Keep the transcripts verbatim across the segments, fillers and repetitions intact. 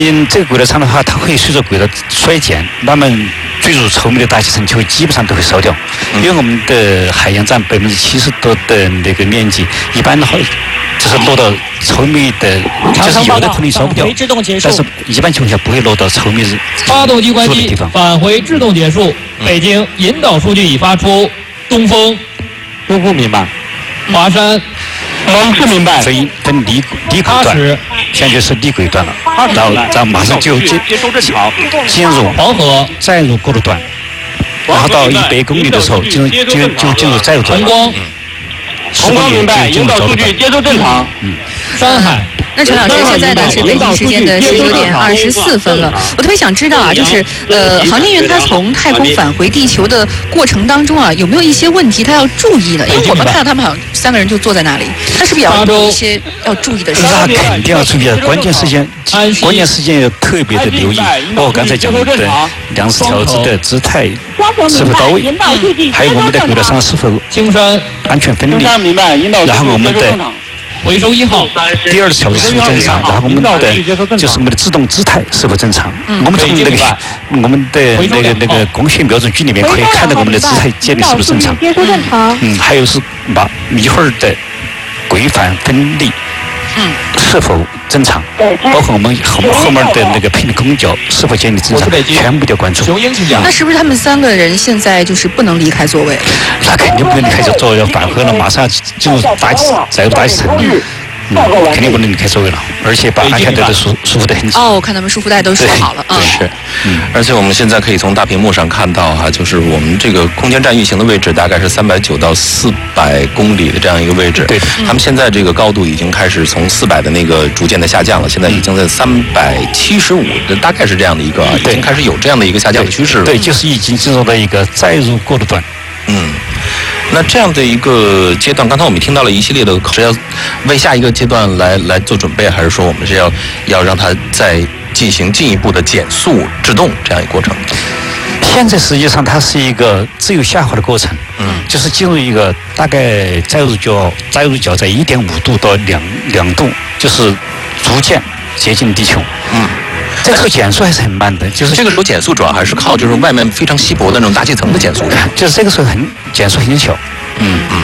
因这个轨道舱的话，它会随着轨道衰减，慢慢坠入稠密的大气层，就会基本上都会烧掉。因为我们的海洋占百分之七十多的那个面积，一般的话就是落到稠密的，就是有的可能烧不掉，但是一般情况下不会落到稠密发动机关机，返回制动结束。北京引导数据已发出，东风， 东风明白， 华山。 我是明白。 所以分离离轨段，现在就是离轨段了，然后然后马上就接接收正常， 进入黄河， 再入过渡段，然后到一百公里的时候进入就就进入载入段。 红光， 红光明白，引导数据接收正常。 嗯，山海。 那陈老师，现在呢是北京时间的十九点二十四分了。我特别想知道啊，就是呃，航天员他从太空返回地球的过程当中啊，有没有一些问题他要注意的？因为我们看到他们好像三个人就坐在那里，他是不是也要有一些要注意的事情？ 那肯定要注意的，关键时间，关键时间要特别的留意，包括刚才讲的粮食调制的姿态是否到位，还有我们的轨道上是否青山安全分离，然后我们的。 回收一号， 第二个条是否正常？然后我们的就是我们的自动姿态是否正常？嗯、我们从那个我们的那个那个工学标准句里面可以看到我们的姿态建立是不是正常？ 接收正常。 嗯，还有是把米粉的规范分离，嗯，是否正常？包括我们后后面的那个配的空调是否建立正常？全部都要关注。 那是不是他们三个人现在就是不能离开座位？ 那肯定不能离开座位，要返回了，马上进入大气载入大气层。嗯，肯定不能离开座位了，而且把安全带都束束缚得很紧。 哦，我看他们束缚带都束好了啊。 是，嗯，而且我们现在可以从大屏幕上看到哈、啊，就是我们这个空间站运行的位置大概是三百九到四百公里的这样一个位置。 对， 他们现在这个高度已经开始从四百的那个逐渐的下降了，现在已经在三百七十五，大概是这样的一个，已经开始有这样的一个下降的趋势了。 对，就是已经进入了一个载入过渡段。 嗯。那这样的一个阶段，刚才我们听到了一系列的，是要为下一个阶段来来做准备，还是说我们是要要让它再进行进一步的减速制动这样一个过程？ 现在实际上它是一个自由下滑的过程，嗯，就是进入一个大概载入角载入角在一点五度到两两度，就是逐渐接近地球，嗯。这个减速还是很慢的，就是这个时候减速主要还是靠就是外面非常稀薄的那种大气层的减速， 就是这个时候很减速很小。 嗯嗯。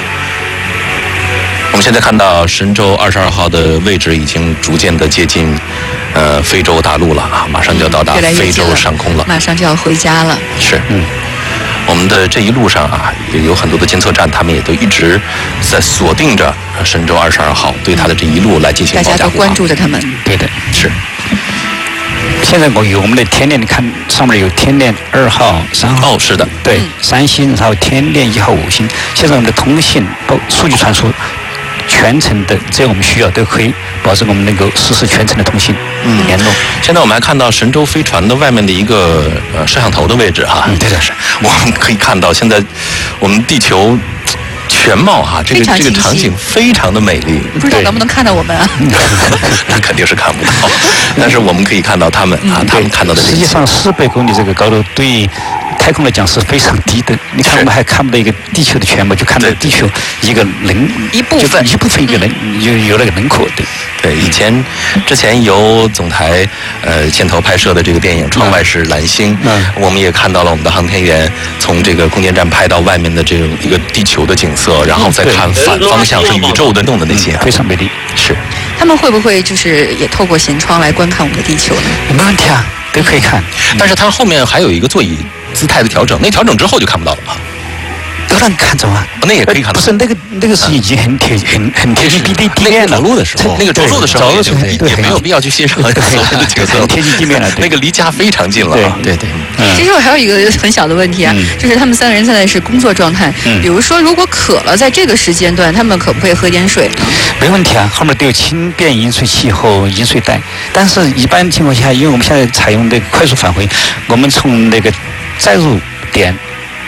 我们现在看到神舟二十二号的位置已经逐渐的接近呃非洲大陆了啊，马上就要到达非洲上空了， 马上就要回家了。 是，嗯。我们的这一路上啊，有很多的监测站，他们也都一直在锁定着神舟二十二号，对它的这一路来进行保驾护航。 大家都关注着他们。 对的， 是。 现在我有我们的天链，你看上面有天链二号、三号。 哦，是的， 对，三星，然后天链一号、五星。现在我们的通信、包数据传输，全程的，只要我们需要，都可以保证我们能够实时全程的通信嗯联络。 现在我们还看到神舟飞船的外面的一个呃摄像头的位置哈、啊， 嗯，对的是， 我们可以看到现在我们地球。全貌哈、啊，这个这个场景非常的美丽， 不知道能不能看到我们啊？ 那肯定是看不到，但是我们可以看到他们啊，他们看到的。 实际上，四百公里这个高度对太空来讲是非常低的。你看，我们还看不到一个地球的全貌，就看到地球一个轮一部分一部分一个人有有那个轮廓的。 对，以前之前由总台呃牵头拍摄的这个电影《窗外是蓝星》，嗯，我们也看到了我们的航天员从这个空间站拍到外面的这种一个地球的景色。然后再看反方向是宇宙的动的那些、啊， 非常美丽。 是， 他们会不会就是也透过舷窗来观看我们的地球呢？ 没问题啊，都可以看。 但是它后面还有一个座椅姿态的调整，那调整之后就看不到了啊。 都能看着啊， 那也可以看到。 不是那个那个是已经很贴很很贴近地地地面了。 走路的时候，那个着陆的时候，也也没有必要去欣赏所谓的景色， 贴近地面了。 那个离家非常近了。 对对对。 其实我还有一个很小的问题啊，就是他们三个人现在是工作状态。比如说，如果渴了，在这个时间段，他们可不可以喝点水呢？ 没问题啊，后面都有轻便饮水器和饮水袋。但是一般情况下，因为我们现在采用的快速返回，我们从那个载入点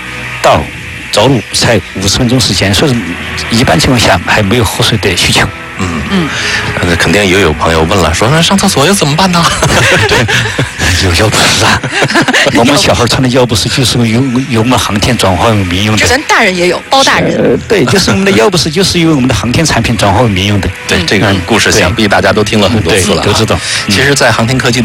到着陆才五十分钟时间，所以一般情况下还没有喝水的需求。 嗯嗯，那肯定也有朋友问了，说那上厕所又怎么办呢？ 有药不湿啊，我们小孩穿的药不湿就是由由我们航天转化为民用的。 这咱大人也有，包大人。 呃，对，就是我们的药不湿就是由我们的航天产品转化为民用的。 对，这个故事想必大家都听了很多次了， 都知道。 其实，在航天科技